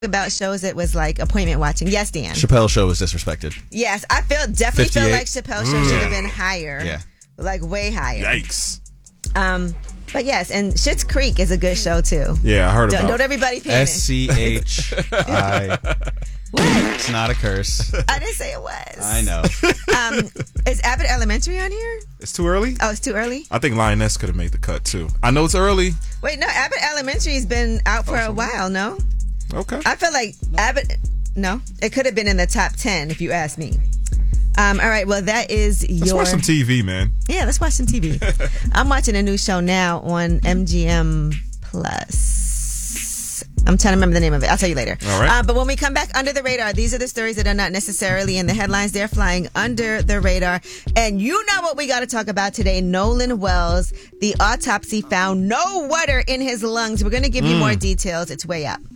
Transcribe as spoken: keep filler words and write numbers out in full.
about shows that was like appointment watching. Yes, Dan. Chappelle Show was disrespected. Yes, I feel definitely feel fifty-eight. like Chappelle Show should have been higher. Yeah. Like way higher. Yikes. Um, but yes, and Schitt's Creek is a good show too. Yeah, I heard Don't, about don't everybody panic. S C H I. What? It's not a curse. I didn't say it was. I know. Um, is Abbott Elementary on here? It's too early? Oh, it's too early? I think Lioness could have made the cut, too. I know it's early. Wait, no, Abbott Elementary's been out for a while, no? Okay. I feel like Abbott, no, it could have been in the top ten if you ask me. Um, all right, well, that is your... Let's watch some T V, man. Yeah, let's watch some T V. I'm watching a new show now on M G M Plus. I'm trying to remember the name of it. I'll tell you later. All right. Uh, but when we come back under the radar, these are the stories that are not necessarily in the headlines. They're flying under the radar. And you know what we got to talk about today. Nolan Wells, the autopsy found no water in his lungs. We're going to give you more details. It's way up.